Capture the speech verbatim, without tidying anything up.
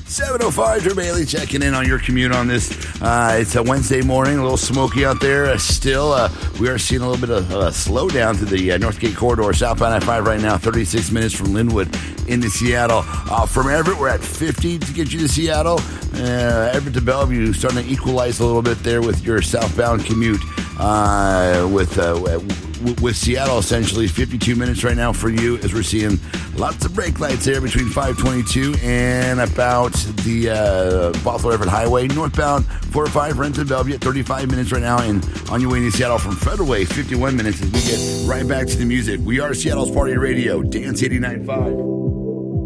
seven oh five, Drew Bailey checking in on your commute on this. Uh, it's a Wednesday morning, a little smoky out there. Uh, still, uh, we are seeing a little bit of uh, slowdown through the uh, Northgate Corridor, southbound I five right now, thirty-six minutes from Linwood into Seattle. Uh, from Everett, we're at fifty to get you to Seattle. Uh, Everett to Bellevue, starting to equalize a little bit there with your southbound commute. Uh, with uh, w- with Seattle, essentially fifty-two minutes right now for you, as we're seeing lots of brake lights there between five twenty-two and about the uh, Bothell Everett Highway. Northbound four oh five, Renton Bellevue at thirty-five minutes right now, and on your way to Seattle from Federal Way, fifty-one minutes as we get right back to the music. We are Seattle's Party Radio, Dance eighty-nine point five.